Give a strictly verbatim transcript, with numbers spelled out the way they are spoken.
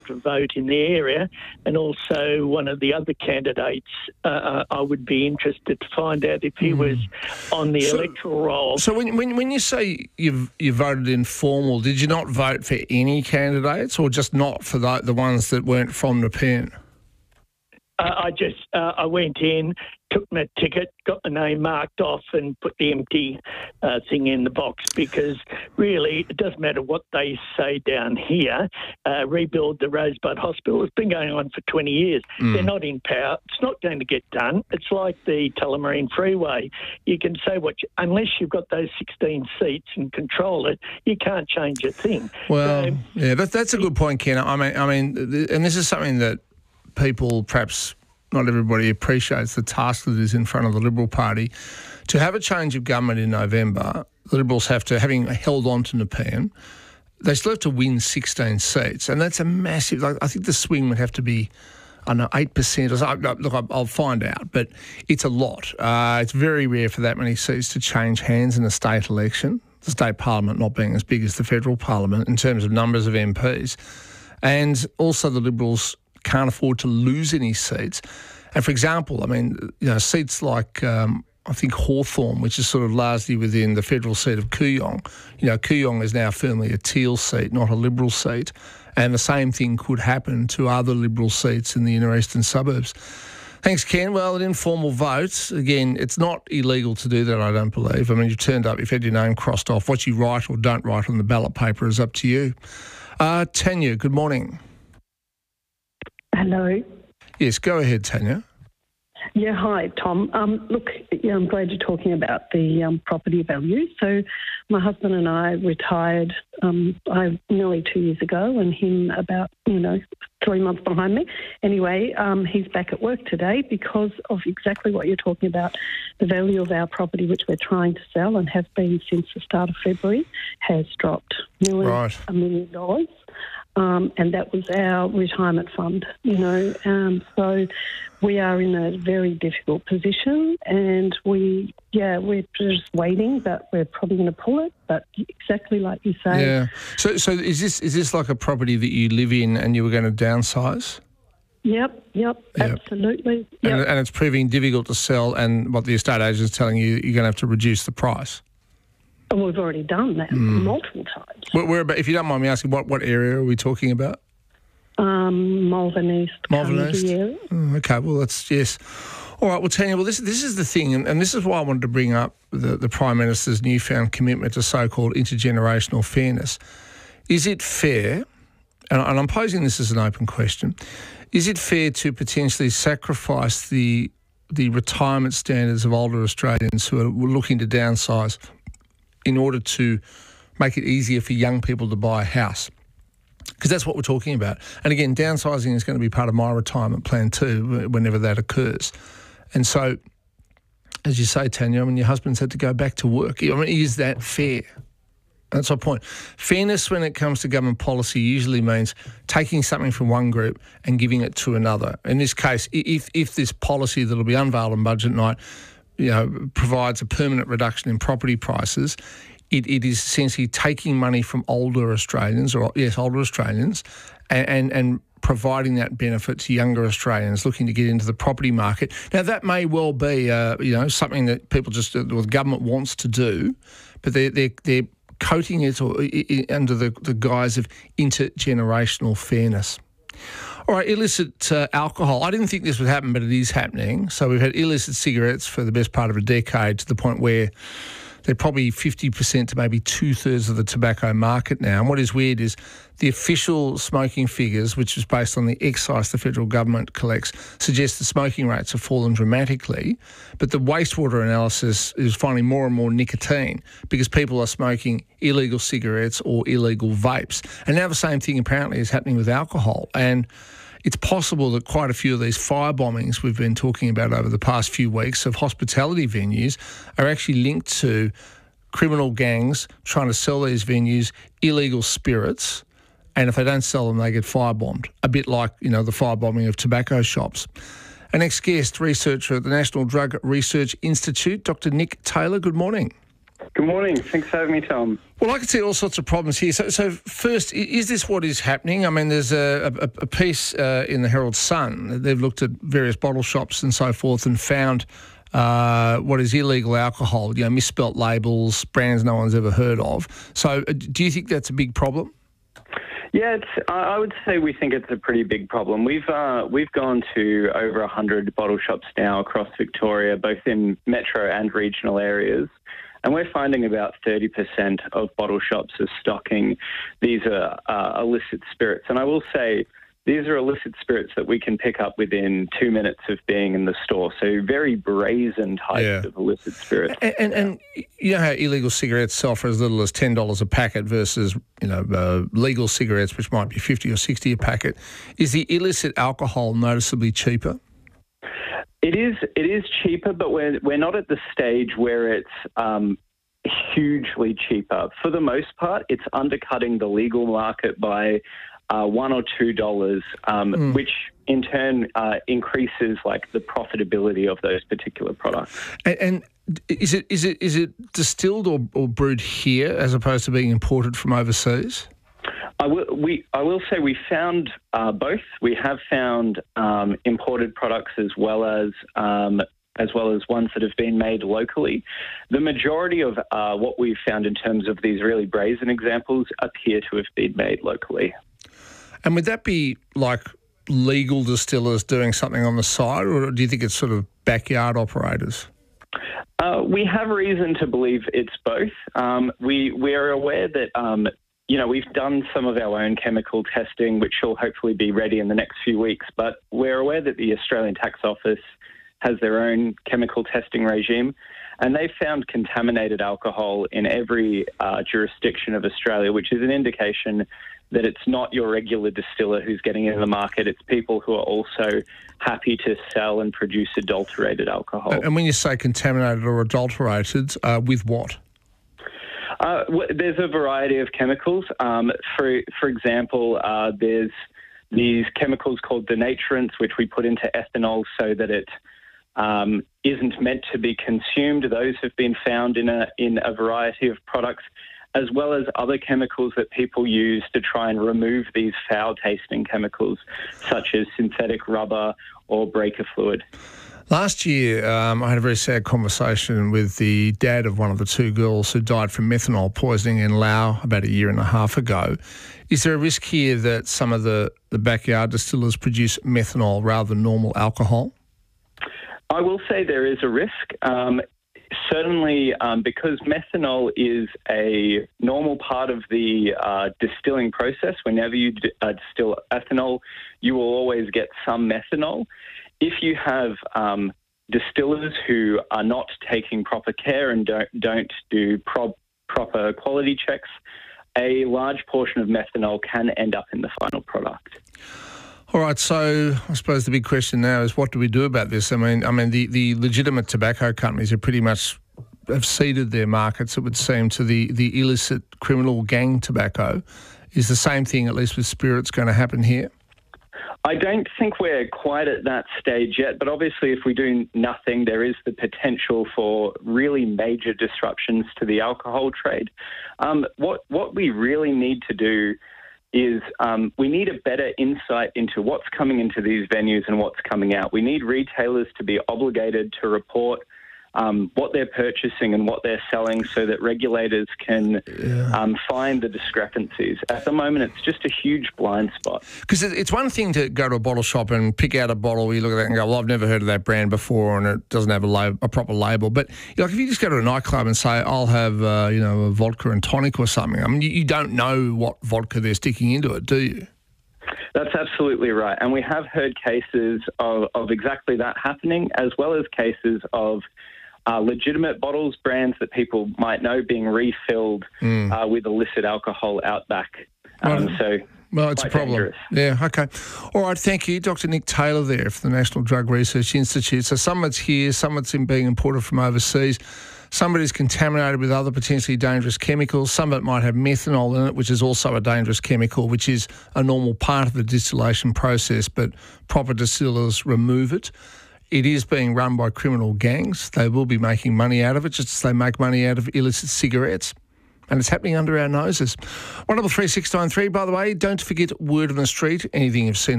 to vote in the area, and also one of the other candidates, uh, I would be interested to find out if he mm. was on the so, electoral roll. So when, when when you say you've you voted informal, did you not vote for any candidates, or just not for the, the ones that weren't from Nepean? Uh, I just uh, I went in, took my ticket, got the name marked off, and put the empty uh, thing in the box, because really it doesn't matter what they say down here. Uh, rebuild the Rosebud Hospital. It's been going on for twenty years. Mm. They're not in power. It's not going to get done. It's like the Tullamarine Freeway. You can say what you, unless you've got those sixteen seats and control it, you can't change a thing. Well, so, yeah, that, that's a good point, Ken. I mean, I mean, and this is something that people, perhaps not everybody appreciates the task that is in front of the Liberal Party. To have a change of government in November, the Liberals have to, having held on to Nepean, they still have to win sixteen seats, and that's a massive, like, I think the swing would have to be, I don't know, eight percent or something. Look, I'll find out, but it's a lot. Uh, it's very rare for that many seats to change hands in a state election, the state parliament not being as big as the federal parliament in terms of numbers of M Ps. And also the Liberals can't afford to lose any seats. And for example, I mean, you know, seats like um, I think Hawthorn, which is sort of largely within the federal seat of Kooyong. You know, Kooyong is now firmly a Teal seat, not a Liberal seat. And the same thing could happen to other Liberal seats in the inner eastern suburbs. Thanks, Ken. Well, an informal vote, again, it's not illegal to do that, I don't believe. I mean, you've turned up, you've had your name crossed off. What you write or don't write on the ballot paper is up to you. Uh, Tanya, good morning. Hello. Yes, go ahead, Tanya. Yeah, hi, Tom. Um, look, yeah, I'm glad you're talking about the um, property value. So my husband and I retired um, I, nearly two years ago, and him about, you know, three months behind me. Anyway, um, he's back at work today because of exactly what you're talking about. The value of our property, which we're trying to sell and have been since the start of February, has dropped nearly right. a million dollars. Um, and that was our retirement fund, you know. Um, so we are in a very difficult position, and we, yeah, we're just waiting, but we're probably going to pull it. But exactly like you say. Yeah. So, so is this is this like a property that you live in and you were going to downsize? Yep, yep, yep. Absolutely. Yep. And, and it's proving difficult to sell, and what the estate agent is telling you, you're going to have to reduce the price. And we've already done that mm. multiple times. Where, where about, if you don't mind me asking, what, what area are we talking about? Um, Malvern East. Malvern East? Area. Oh, okay, well, that's, yes. All right, well, Tanya, well, this, this is the thing, and, and this is why I wanted to bring up the, the Prime Minister's newfound commitment to so-called intergenerational fairness. Is it fair, and, and I'm posing this as an open question, is it fair to potentially sacrifice the the retirement standards of older Australians who are looking to downsize in order to make it easier for young people to buy a house? Because that's what we're talking about. And again, downsizing is going to be part of my retirement plan too, whenever that occurs. And so, as you say, Tanya, I mean, your husband's had to go back to work. I mean, is that fair? That's my point. Fairness when it comes to government policy usually means taking something from one group and giving it to another. In this case, if if this policy that will be unveiled on budget night, you know, provides a permanent reduction in property prices, it, it is essentially taking money from older Australians, or yes, older Australians, and, and, and providing that benefit to younger Australians looking to get into the property market. Now, that may well be, uh, you know, something that people just, or the government wants to do, but they're, they're, they're coating it or under the, the guise of intergenerational fairness. All right, illicit uh, alcohol. I didn't think this would happen, but it is happening. So we've had illicit cigarettes for the best part of a decade, to the point where they're probably fifty percent to maybe two-thirds of the tobacco market now. And what is weird is the official smoking figures, which is based on the excise the federal government collects, suggest the smoking rates have fallen dramatically. But the wastewater analysis is finding more and more nicotine because people are smoking illegal cigarettes or illegal vapes. And now the same thing apparently is happening with alcohol. And it's possible that quite a few of these fire bombings we've been talking about over the past few weeks of hospitality venues are actually linked to criminal gangs trying to sell these venues illegal spirits, and if they don't sell them, they get firebombed, a bit like, you know, the firebombing of tobacco shops. Our next guest, researcher at the National Drug Research Institute, Doctor Nick Taylor. Good morning. Good morning. Thanks for having me, Tom. Well, I can see all sorts of problems here. So, so first, is this what is happening? I mean, there's a, a, a piece uh, in the Herald Sun. They've looked at various bottle shops and so forth and found uh, what is illegal alcohol, you know, misspelt labels, brands no one's ever heard of. So uh, do you think that's a big problem? Yeah, it's, I would say we think it's a pretty big problem. We've uh, we've gone to over one hundred bottle shops now across Victoria, both in metro and regional areas. And we're finding about thirty percent of bottle shops are stocking these uh, uh, illicit spirits. And I will say these are illicit spirits that we can pick up within two minutes of being in the store. So very brazen types yeah. of illicit spirits. And, and, and you know how illegal cigarettes sell for as little as ten dollars a packet versus, you know, uh, legal cigarettes, which might be fifty or sixty a packet. Is the illicit alcohol noticeably cheaper? It is. It is cheaper, but we're we're not at the stage where it's um, hugely cheaper. For the most part, it's undercutting the legal market by uh, one or two dollars, um, mm. which in turn uh, increases like the profitability of those particular products. And, and is it is it is it distilled or, or brewed here as opposed to being imported from overseas? I will, we, I will say we found uh, both. We have found um, imported products as well as um, as well as ones that have been made locally. The majority of uh, what we've found in terms of these really brazen examples appear to have been made locally. And would that be like legal distillers doing something on the side, or do you think it's sort of backyard operators? Uh, we have reason to believe it's both. Um, we we are aware that. Um, You know, we've done some of our own chemical testing, which will hopefully be ready in the next few weeks, but we're aware that the Australian Tax Office has their own chemical testing regime, and they found contaminated alcohol in every uh, jurisdiction of Australia, which is an indication that it's not your regular distiller who's getting into the market. It's people who are also happy to sell and produce adulterated alcohol. And when you say contaminated or adulterated, uh, with what? Uh, there's a variety of chemicals. Um, for for example, uh, there's these chemicals called denaturants, which we put into ethanol so that it um, isn't meant to be consumed. Those have been found in a in a variety of products, as well as other chemicals that people use to try and remove these foul-tasting chemicals, such as synthetic rubber or breaker fluid. Last year, um, I had a very sad conversation with the dad of one of the two girls who died from methanol poisoning in Laos about a year and a half ago. Is there a risk here that some of the, the backyard distillers produce methanol rather than normal alcohol? I will say there is a risk. Um, certainly, um, because methanol is a normal part of the uh, distilling process. Whenever you d- uh, distill ethanol, you will always get some methanol. If you have um, distillers who are not taking proper care and don't don't do pro- proper quality checks, a large portion of methanol can end up in the final product. All right, so I suppose the big question now is what do we do about this? I mean, I mean the, the legitimate tobacco companies have pretty much have ceded their markets, it would seem, to the, the illicit criminal gang tobacco. Is the same thing, at least with spirits, going to happen here? I don't think we're quite at that stage yet, but obviously if we do nothing, there is the potential for really major disruptions to the alcohol trade. Um, what what we really need to do is um, we need a better insight into what's coming into these venues and what's coming out. We need retailers to be obligated to report Um, what they're purchasing and what they're selling so that regulators can yeah. um, find the discrepancies. At the moment, it's just a huge blind spot. Because it's one thing to go to a bottle shop and pick out a bottle, you look at that and go, well, I've never heard of that brand before and it doesn't have a, lab- a proper label. But you know, like if you just go to a nightclub and say, I'll have uh, you know, a vodka and tonic or something, I mean, you, you don't know what vodka they're sticking into it, do you? That's absolutely right. And we have heard cases of, of exactly that happening, as well as cases of Uh, legitimate bottles, brands that people might know, being refilled mm. uh, with illicit alcohol out back. Um, right. So, well, it's a problem. Dangerous. Yeah, okay. All right, thank you. Doctor Nick Taylor there for the National Drug Research Institute. So some of it's here, some of it's in being imported from overseas. Some of it is contaminated with other potentially dangerous chemicals. Some of it might have methanol in it, which is also a dangerous chemical, which is a normal part of the distillation process, but proper distillers remove it. it is being run by criminal gangs. They will be making money out of it, just as they make money out of illicit cigarettes. And it's happening under our noses. one double three six nine three, by the way, don't forget Word on the Street. Anything you've seen